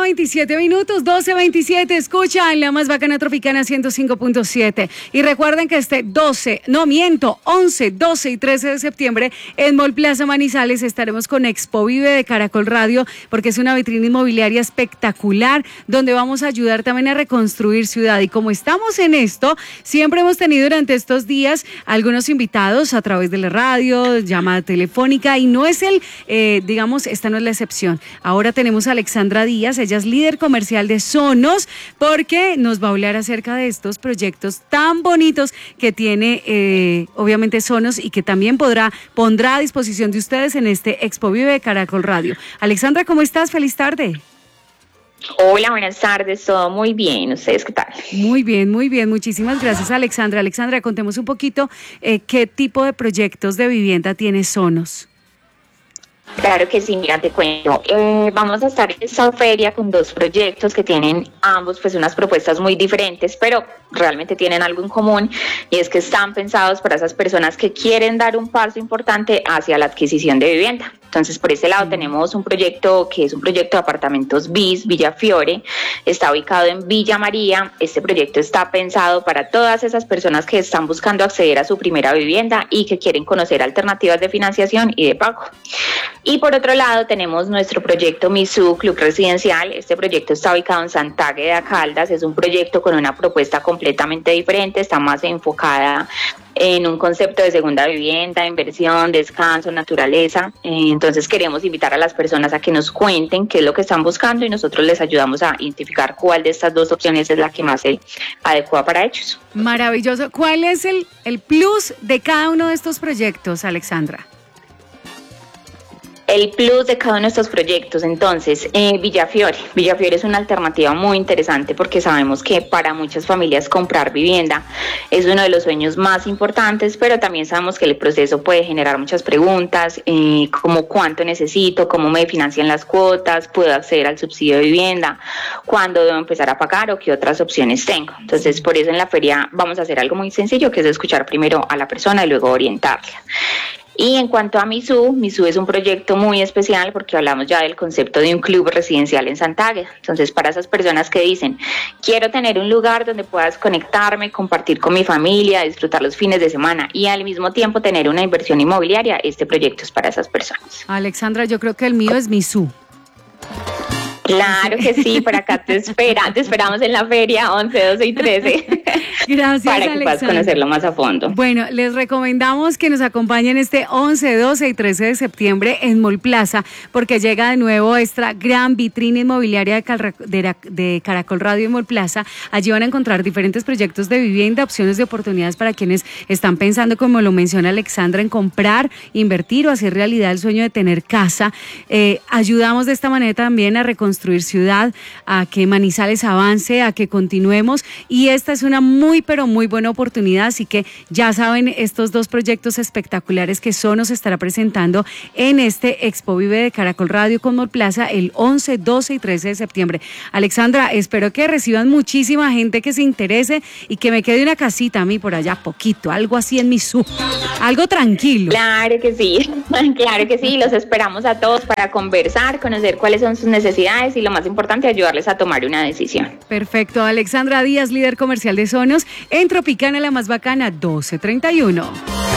12:27, 12:27, escuchan la más bacana Tropicana 105.7. Y recuerden que 11, 12 y 13 de septiembre en Mall Plaza Manizales estaremos con Expo Vive de Caracol Radio, porque es una vitrina inmobiliaria espectacular, donde vamos a ayudar también a reconstruir ciudad. Y como estamos en esto, siempre hemos tenido durante estos días algunos invitados a través de la radio, llamada telefónica, y no es esta no es la excepción. Ahora tenemos a Alexandra Díaz, ella es líder comercial de Sonos, porque nos va a hablar acerca de estos proyectos tan bonitos que tiene obviamente Sonos, y que también pondrá a disposición de ustedes en este Expo Vive de Caracol Radio. Alexandra, ¿cómo estás? Feliz tarde. Hola, buenas tardes, todo muy bien, ¿ustedes qué tal? Muy bien, muchísimas gracias, Alexandra. Alexandra, contemos un poquito qué tipo de proyectos de vivienda tiene Sonos. Claro que sí, mira, te cuento. Vamos a estar en esta feria con dos proyectos que tienen ambos pues unas propuestas muy diferentes, pero realmente tienen algo en común, y es que están pensados para esas personas que quieren dar un paso importante hacia la adquisición de vivienda. Entonces, por ese lado tenemos un proyecto que es un proyecto de apartamentos BIS, Villafiore, está ubicado en Villa María. Este proyecto está pensado para todas esas personas que están buscando acceder a su primera vivienda y que quieren conocer alternativas de financiación y de pago. Y por otro lado tenemos nuestro proyecto Misú Club Residencial. Este proyecto está ubicado en Santa Águeda Caldas, es un proyecto con una propuesta completamente diferente, está más enfocada en un concepto de segunda vivienda, inversión, descanso, naturaleza. Entonces queremos invitar a las personas a que nos cuenten qué es lo que están buscando, y nosotros les ayudamos a identificar cuál de estas dos opciones es la que más se adecua para ellos. Maravilloso. ¿Cuál es el plus de cada uno de estos proyectos, Alexandra? El plus de cada uno de estos proyectos, entonces, Villafiore es una alternativa muy interesante, porque sabemos que para muchas familias comprar vivienda es uno de los sueños más importantes, pero también sabemos que el proceso puede generar muchas preguntas, como cuánto necesito, cómo me financian las cuotas, puedo acceder al subsidio de vivienda, cuándo debo empezar a pagar o qué otras opciones tengo. Entonces, por eso en la feria vamos a hacer algo muy sencillo, que es escuchar primero a la persona y luego orientarla. Y en cuanto a Misú es un proyecto muy especial, porque hablamos ya del concepto de un club residencial en Santa Águeda. Entonces, para esas personas que dicen, quiero tener un lugar donde pueda desconectarme, compartir con mi familia, disfrutar los fines de semana y al mismo tiempo tener una inversión inmobiliaria, este proyecto es para esas personas. Alexandra, yo creo que el mío es Misú. Claro que sí, por acá te esperamos en la feria 11, 12 y 13. Gracias, para que Alexandra. puedas conocerlo más a fondo. Bueno, les recomendamos que nos acompañen este 11, 12 y 13 de septiembre en Mall Plaza, porque llega de nuevo esta gran vitrina inmobiliaria de Caracol Radio en Mall Plaza. Allí van a encontrar diferentes proyectos de vivienda, opciones de oportunidades para quienes están pensando, como lo menciona Alexandra, en comprar, invertir o hacer realidad el sueño de tener casa. Ayudamos de esta manera también a reconstruir ciudad, a que Manizales avance, a que continuemos, y esta es una muy buena oportunidad. Así que ya saben, estos dos proyectos espectaculares que Sonos estará presentando en este Expo Vive de Caracol Radio con Mall Plaza el 11, 12 y 13 de septiembre. Alexandra, espero que reciban muchísima gente que se interese y que me quede una casita a mí por allá poquito, algo así en Misú, algo tranquilo. Claro que sí, los esperamos a todos para conversar, conocer cuáles son sus necesidades y, lo más importante, ayudarles a tomar una decisión. Perfecto. Alexandra Díaz, líder comercial de Sonos, en Tropicana, la más bacana, 12:31.